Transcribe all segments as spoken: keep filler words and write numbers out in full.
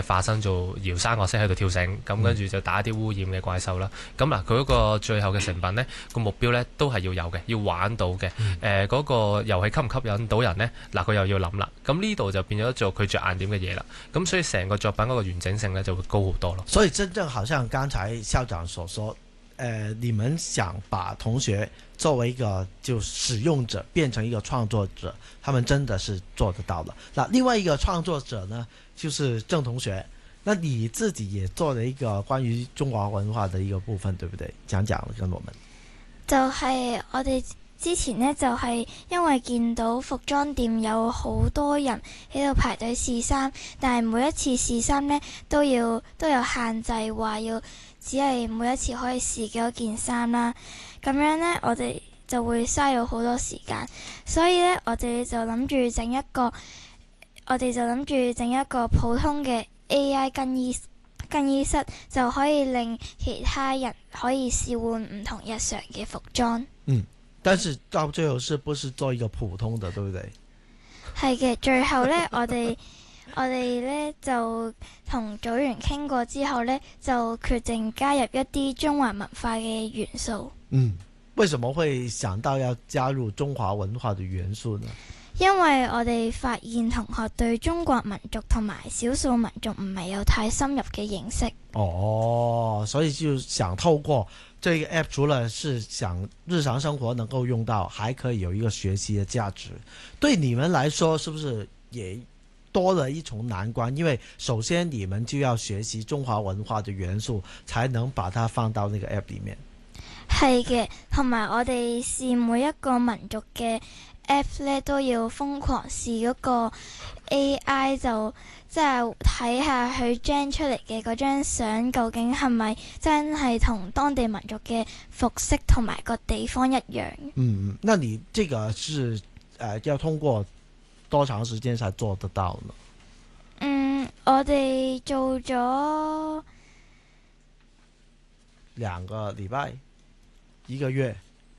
化身做搖山樂式喺度跳繩，咁跟住就打啲污染嘅怪獸啦。咁嗱，佢嗰個最後嘅成品呢，個目標呢都係要有嘅，要玩到嘅。誒、呃，嗰、那個遊戲吸唔吸引到人呢？嗱，佢又要諗啦。咁呢度就變咗做佢着眼點嘅嘢啦。咁所以成個作品嗰個完整性呢就會高好多咯。 所以真正好像剛才校長所說，誒、呃，你們想把同學作為一個就使用者變成一個創作者，他們真的是做得到的。那另外一個創作者呢，就是鄭同學。那你自己也做了一個關於中華文化的一個部分，對不對？講講跟我們。 就係我哋之前呢，就係因為見到服裝店有好多人喺度排隊試衫，但係每一次試衫呢，都要都有限制，話要只係每一次可以試幾多件衫啦。咁樣呢，我哋就會嘥咗好多時間，所以呢，我哋就諗住整一個，我哋就諗住整一個普通嘅 A I 更衣更衣室，就可以令其他人可以試換唔同日常嘅服裝。 嗯，但是到最後是不是做一個普通的，對不對？ 係嘅，最後呢，我哋我哋呢就同組員傾過之後呢，就決定加入一啲中華文化嘅元素。 嗯，為什麼會想到要加入中華文化的元素呢？ 因為我哋發現同學對中國民族同埋少數民族唔係有太深入嘅認識。 哦，所以就想透過這個 app， 除了是想日常生活能夠用到，還可以有一個學習嘅價值。對你們來說，是不是也多了一重難關？因為首先你們就要學習中華文化的元素，才能把它放到那個 app 裏面。 係嘅，同埋我哋試每一個民族嘅 app 咧，都要瘋狂試嗰個 A I， 就即係睇下佢 gen 出嚟嘅嗰張相究竟係咪真係同當地民族嘅服飾同埋個地方一樣。 嗯，那你這個是誒、呃、要通過多長時間才做得到呢？ 嗯，我哋做咗兩個禮拜，一個月，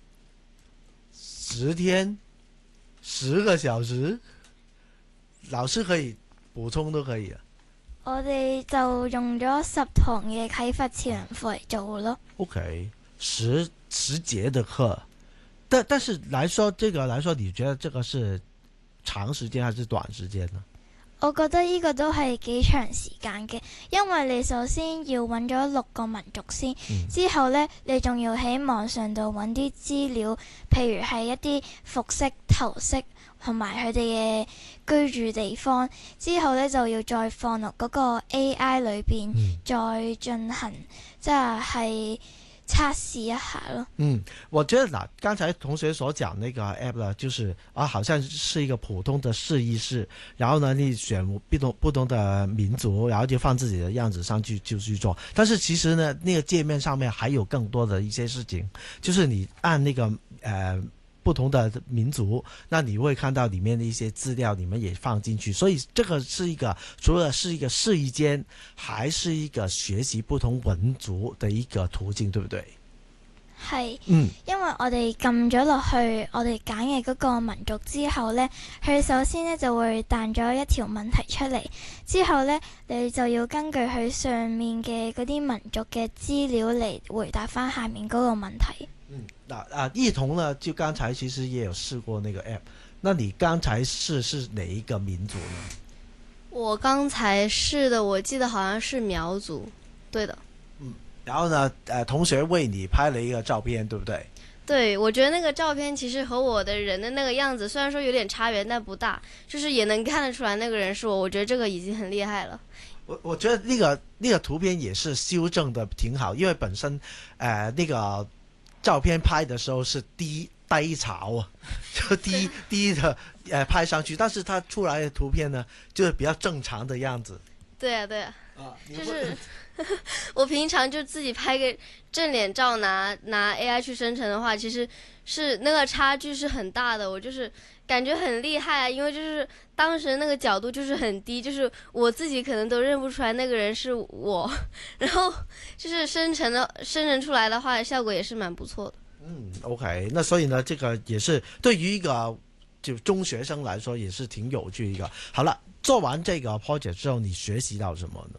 十天，十個小時，老師可以補充都可以啊。 我哋就用咗十堂嘅啟發潛能課嚟做咯。 OK，十十節的課，但但是來說，這個來說，你覺得這個是長時間還是短時間呢？ 我覺得呢個都係幾長時間嘅，因為你首先要揾咗六個民族先，嗯、之後呢，你仲要喺網上度揾啲資料，譬如係一啲服飾、頭飾同埋佢哋嘅居住地方，之後呢，就要再放落嗰個 A I 裏邊，嗯、再進行即係測試一下咯。 嗯，我覺得嗱，剛才同學所講那個 app 呢，就是啊，好像是一個普通的試一試，然後呢，你選不同不同的民族，然後就放自己的樣子上去就去做。但是其實呢，那個界面上面還有更多的一些事情，就是你按那個呃不同的民族，那你會看到裡面的一些資料，你們也放進去。所以這個是一個除了是一個試衣間，還是一個學習不同民族的一個途徑，對不對？ 係， 嗯， 因為我哋撳咗落去我哋揀嘅嗰個民族之後呢，佢首先呢就會彈咗一條問題出嚟，之後呢，你就要根據佢上面嘅嗰啲民族嘅資料嚟回答翻下面嗰個問題。 嗯，那啊，一彤呢，就剛才其實也有試過那個 app，那你剛才試是哪一個民族呢？ 我剛才試的，我記得好像是苗族，對的。 嗯，然後呢，呃，同學為你拍了一個照片，對不對？ 對，我覺得那個照片其實和我的人的那個樣子，雖然說有點差別，但不大，就是也能看得出來那個人是我。我覺得這個已經很厲害了。 我我覺得那個那個圖片也是修正的挺好，因為本身，呃，那個。照片拍的時候是低低潮啊，就低低的呃拍上去，但是它出來的圖片呢，就是比較正常的樣子。 對啊，對啊， 啊就是我平常就自己拍個正臉照拿，拿拿 A I 去生成的話，其實是那個差距是很大的。我就是感覺很厲害啊，因為就是當時那個角度就是很低，就是我自己可能都認不出來那個人是我，然後就是生成的生成出來的話，效果也是蠻不錯的。 嗯 ，OK， 那所以呢，這個也是對於一個就中學生來說，也是挺有趣一個。好了，做完這個 project 之後，你學習到什麼呢？